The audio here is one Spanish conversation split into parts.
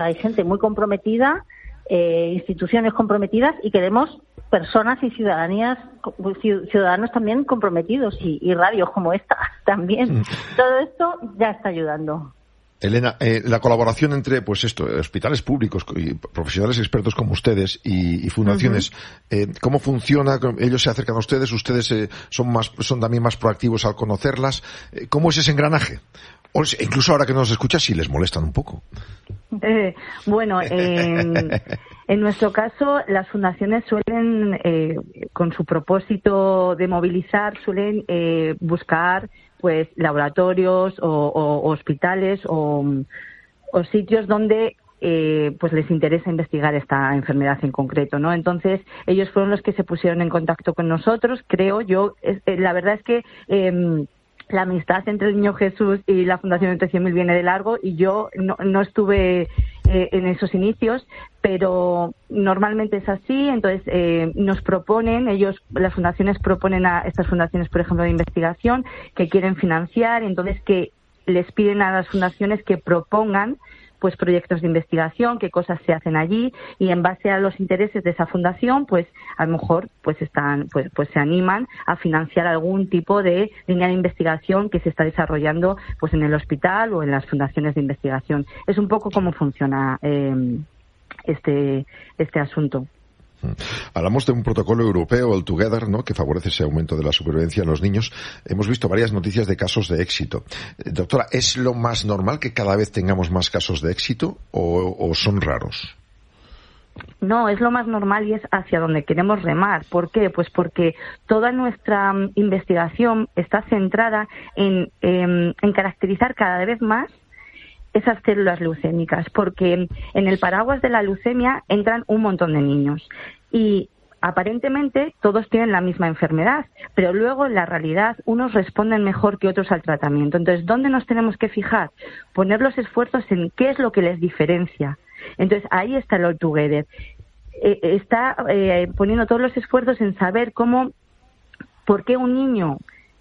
hay gente muy comprometida, instituciones comprometidas, y queremos personas y ciudadanos también comprometidos, y radios como esta también. Todo esto ya está ayudando. Elena, la colaboración entre, hospitales públicos y profesionales expertos como ustedes y fundaciones, ¿cómo funciona? Ellos se acercan a ustedes son también más proactivos al conocerlas. ¿Cómo es ese engranaje? O incluso ahora que nos escuchas, si les molestan un poco. En nuestro caso, las fundaciones suelen, con su propósito de movilizar, suelen buscar pues laboratorios o hospitales o sitios donde pues les interesa investigar esta enfermedad en concreto, ¿no? Entonces, ellos fueron los que se pusieron en contacto con nosotros, creo yo. La verdad es que la amistad entre el Niño Jesús y la Fundación Entre 100.000 viene de largo, y yo no estuve en esos inicios, pero normalmente es así. Entonces nos proponen, las fundaciones proponen a estas fundaciones, por ejemplo, de investigación, que quieren financiar, entonces que les piden a las fundaciones que propongan pues proyectos de investigación, qué cosas se hacen allí, y en base a los intereses de esa fundación, pues a lo mejor pues se animan a financiar algún tipo de línea de investigación que se está desarrollando pues en el hospital o en las fundaciones de investigación. Es un poco cómo funciona este asunto. Hablamos de un protocolo europeo, el Together, ¿no?, que favorece ese aumento de la supervivencia en los niños. Hemos visto varias noticias de casos de éxito. Doctora, ¿es lo más normal que cada vez tengamos más casos de éxito o son raros? No, es lo más normal y es hacia donde queremos remar. ¿Por qué? Pues porque toda nuestra investigación está centrada en caracterizar cada vez más esas células leucémicas, porque en el paraguas de la leucemia entran un montón de niños y aparentemente todos tienen la misma enfermedad, pero luego en la realidad unos responden mejor que otros al tratamiento. Entonces, ¿dónde nos tenemos que fijar? Poner los esfuerzos en qué es lo que les diferencia. Entonces, ahí está el All Together. Está poniendo todos los esfuerzos en saber por qué un niño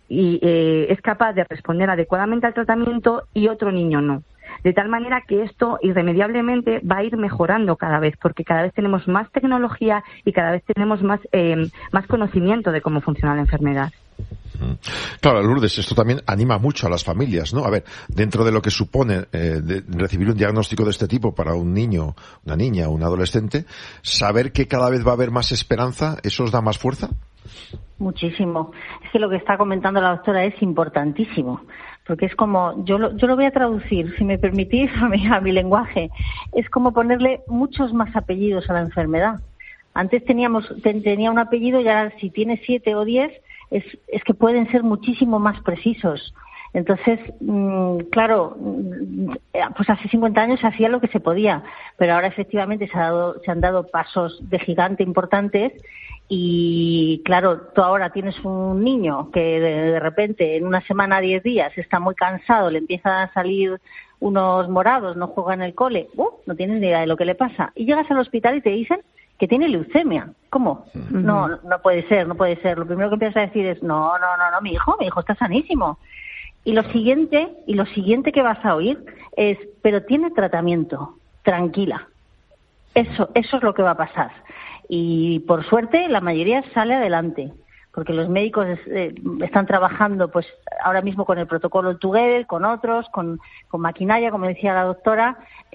es capaz de responder adecuadamente al tratamiento y otro niño no. De tal manera que esto irremediablemente va a ir mejorando cada vez, porque cada vez tenemos más tecnología y cada vez tenemos más conocimiento de cómo funciona la enfermedad. Claro, Lourdes, esto también anima mucho a las familias, ¿no? A ver, dentro de lo que supone recibir un diagnóstico de este tipo para un niño, una niña, un adolescente, saber que cada vez va a haber más esperanza, ¿eso os da más fuerza? Muchísimo. Es que lo que está comentando la doctora es importantísimo, porque es como, yo lo voy a traducir, si me permitís, a mi lenguaje. Es como ponerle muchos más apellidos a la enfermedad. Antes tenía un apellido, y ahora si tiene 7 o 10, es que pueden ser muchísimo más precisos. Entonces, claro, pues hace 50 años se hacía lo que se podía, pero ahora efectivamente se han dado pasos de gigante importantes. Y claro, tú ahora tienes un niño que de repente en una semana, 10 días, está muy cansado, le empiezan a salir unos morados, no juega en el cole, no tienes ni idea de lo que le pasa. Y llegas al hospital y te dicen que tiene leucemia. ¿Cómo? No puede ser. Lo primero que empiezas a decir es, no, mi hijo está sanísimo. Y lo siguiente que vas a oír es, pero tiene tratamiento, tranquila. Eso es lo que va a pasar. Y por suerte la mayoría sale adelante, porque los médicos están trabajando pues ahora mismo con el protocolo Together, con otros, con maquinaria, como decía la doctora.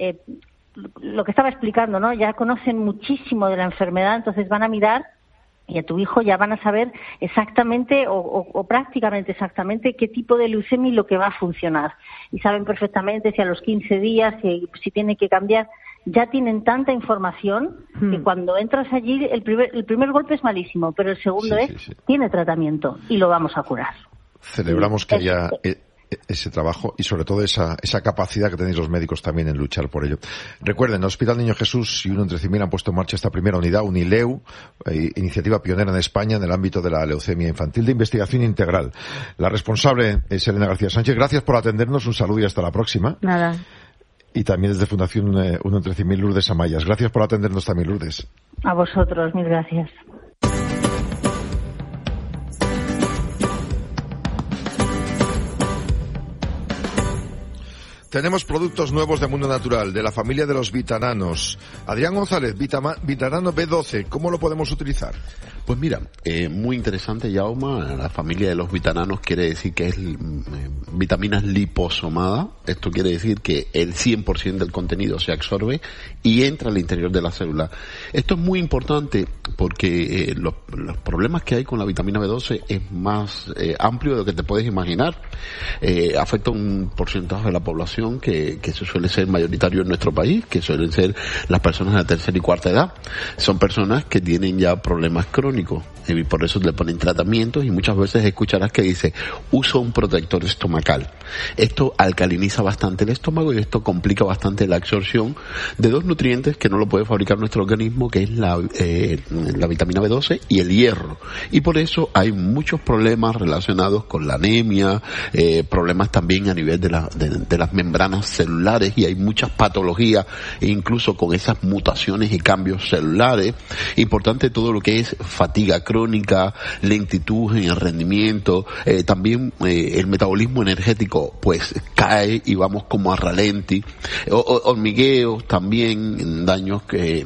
Lo que estaba explicando, ¿no? Ya conocen muchísimo de la enfermedad, entonces van a mirar y a tu hijo ya van a saber exactamente o prácticamente exactamente qué tipo de leucemia y lo que va a funcionar. Y saben perfectamente si a los 15 días, si tiene que cambiar. Ya tienen tanta información que cuando entras allí el primer golpe es malísimo, pero el segundo tiene tratamiento y lo vamos a curar. Celebramos que haya ese trabajo y sobre todo esa capacidad que tenéis los médicos también en luchar por ello. Recuerden, el Hospital Niño Jesús y Uno Entre 100.000 han puesto en marcha esta primera unidad, Unileu, iniciativa pionera en España en el ámbito de la leucemia infantil de investigación integral. La responsable es Elena García Sánchez. Gracias por atendernos, un saludo y hasta la próxima. Nada. Y también desde Fundación Uno Entre 100.000, Lourdes Amayas. Gracias por atendernos también, Lourdes. A vosotros, mil gracias. Tenemos productos nuevos de Mundo Natural, de la familia de los vitananos. Adrián González, vitanano B12, ¿cómo lo podemos utilizar? Pues mira, muy interesante, Jaume. La familia de los vitananos quiere decir que es vitaminas liposomadas. Esto quiere decir que el 100% del contenido se absorbe y entra al interior de la célula. Esto es muy importante porque los problemas que hay con la vitamina B12 es más amplio de lo que te puedes imaginar. Afecta un porcentaje de la población que se suele ser mayoritario en nuestro país, que suelen ser las personas de la tercera y cuarta edad. Son personas que tienen ya problemas crónicos y por eso le ponen tratamientos y muchas veces escucharás que dice uso un protector estomacal. Esto alcaliniza bastante el estómago y esto complica bastante la absorción de dos nutrientes que no lo puede fabricar nuestro organismo, que es la vitamina B12 y el hierro. Y por eso hay muchos problemas relacionados con la anemia, problemas también a nivel de las membranas celulares, y hay muchas patologías incluso con esas mutaciones y cambios celulares. Importante todo lo que es fatiga crónica, lentitud en el rendimiento, también el metabolismo energético pues cae y vamos como a ralenti, hormigueos también, daños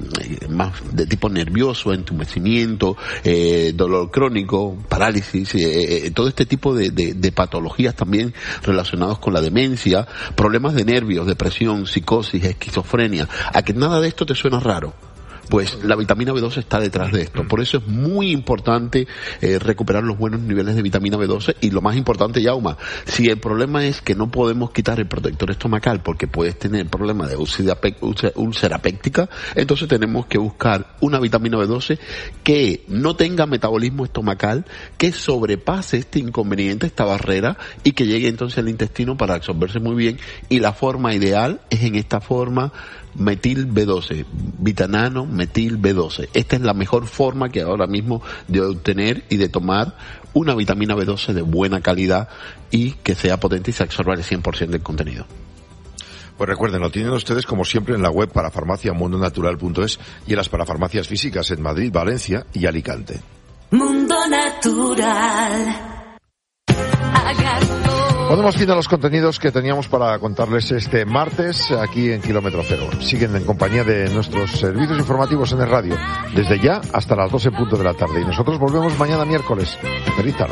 más de tipo nervioso, entumecimiento, dolor crónico, parálisis, todo este tipo de patologías también relacionados con la demencia, problemas de nervios, depresión, psicosis, esquizofrenia. ¿A que nada de esto te suena raro? Pues la vitamina B12 está detrás de esto. Por eso es muy importante recuperar los buenos niveles de vitamina B12 y lo más importante, Jaume, si el problema es que no podemos quitar el protector estomacal porque puedes tener problemas de úlcera péptica, entonces tenemos que buscar una vitamina B12 que no tenga metabolismo estomacal, que sobrepase este inconveniente, esta barrera, y que llegue entonces al intestino para absorberse muy bien. Y la forma ideal es en esta forma metil B12, vitanano metil B12. Esta es la mejor forma que ahora mismo de obtener y de tomar una vitamina B12 de buena calidad y que sea potente y se absorba el 100% del contenido. Pues recuerden, lo tienen ustedes como siempre en la web parafarmaciamundonatural.es y en las parafarmacias físicas en Madrid, Valencia y Alicante. Mundo Natural. Ponemos fin a los contenidos que teníamos para contarles este martes aquí en Kilómetro Cero. Siguen en compañía de nuestros servicios informativos en el radio, desde ya hasta las 12 en punto de la tarde. Y nosotros volvemos mañana miércoles. Feliz tarde.